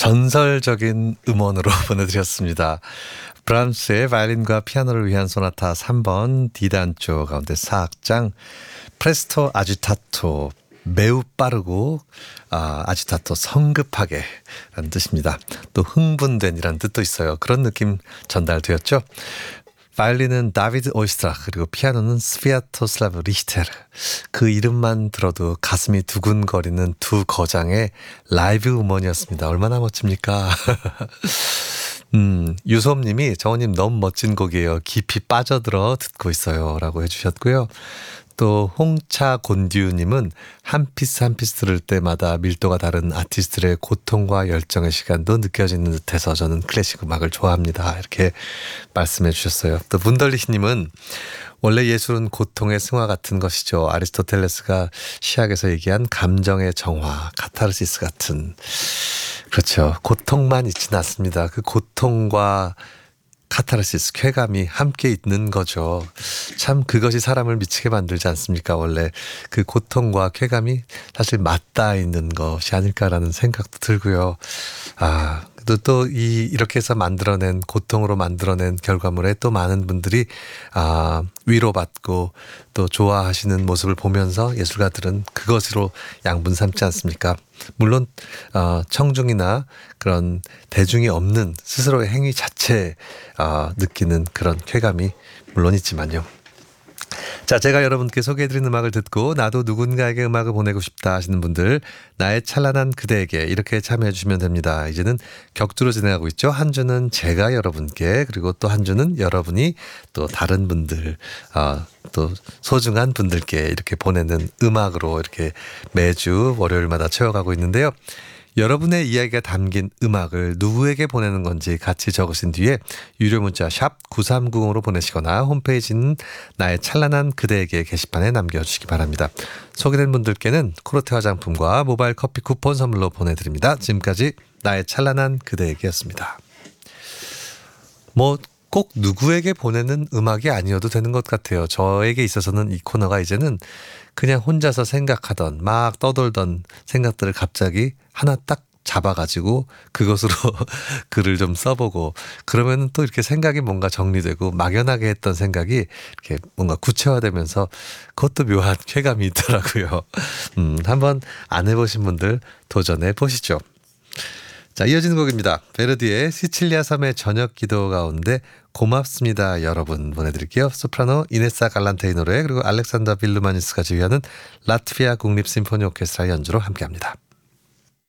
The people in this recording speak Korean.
전설적인 음원으로 보내드렸습니다. 브람스의 바이올린과 피아노를 위한 소나타 3번 D단조 가운데 4악장 프레스토 아지타토, 매우 빠르고 아지타토 성급하게 라는 뜻입니다. 또 흥분된이라는 뜻도 있어요. 그런 느낌 전달되었죠. 바이올린은 다비드 오이스트라, 그리고 피아노는 스비아토슬라브 리히테르. 그 이름만 들어도 가슴이 두근거리는 두 거장의 라이브 음원이었습니다. 얼마나 멋집니까? 유솜님이 정원님 너무 멋진 곡이에요. 깊이 빠져들어 듣고 있어요 라고 해주셨고요. 또 홍차곤듀님은 한 피스 한 피스 들을 때마다 밀도가 다른 아티스트들의 고통과 열정의 시간도 느껴지는 듯해서 저는 클래식 음악을 좋아합니다. 이렇게 말씀해 주셨어요. 또 문덜리시님은 원래 예술은 고통의 승화 같은 것이죠. 아리스토텔레스가 시학에서 얘기한 감정의 정화, 카타르시스 같은. 그렇죠. 고통만 있지는 않습니다. 그 고통과 카타르시스, 쾌감이 함께 있는 거죠. 참 그것이 사람을 미치게 만들지 않습니까? 원래 그 고통과 쾌감이 사실 맞닿아 있는 것이 아닐까라는 생각도 들고요. 또 이렇게 해서 만들어낸, 고통으로 만들어낸 결과물에 또 많은 분들이 위로받고 또 좋아하시는 모습을 보면서 예술가들은 그것으로 양분 삼지 않습니까? 물론 청중이나 그런 대중이 없는 스스로의 행위 자체에 느끼는 그런 쾌감이 물론 있지만요. 자, 제가 여러분께 소개해드린 음악을 듣고 나도 누군가에게 음악을 보내고 싶다 하시는 분들, 나의 찬란한 그대에게 이렇게 참여해 주시면 됩니다. 이제는 격주로 진행하고 있죠. 한 주는 제가 여러분께, 그리고 또 한 주는 여러분이 또 다른 분들, 또 소중한 분들께 이렇게 보내는 음악으로 이렇게 매주 월요일마다 채워가고 있는데요. 여러분의 이야기가 담긴 음악을 누구에게 보내는 건지 같이 적으신 뒤에 유료 문자 샵 9390으로 보내시거나 홈페이지는 나의 찬란한 그대에게 게시판에 남겨주시기 바랍니다. 소개된 분들께는 코르테 화장품과 모바일 커피 쿠폰 선물로 보내드립니다. 지금까지 나의 찬란한 그대에게였습니다. 꼭 누구에게 보내는 음악이 아니어도 되는 것 같아요. 저에게 있어서는 이 코너가 이제는 그냥 혼자서 생각하던, 막 떠돌던 생각들을 갑자기 하나 딱 잡아가지고 그것으로 글을 좀 써보고, 그러면 또 이렇게 생각이 뭔가 정리되고 막연하게 했던 생각이 이렇게 뭔가 구체화되면서 그것도 묘한 쾌감이 있더라고요. 한번 안 해보신 분들 도전해 보시죠. 자, 이어지는 곡입니다. 베르디의 시칠리아 섬의 저녁 기도 가운데 고맙습니다 여러분 보내드릴게요. 소프라노 이네사 갈란테이 노래, 그리고 알렉산더 빌루마니스가 지휘하는 라트비아 국립심포니 오케스트라 연주로 함께합니다.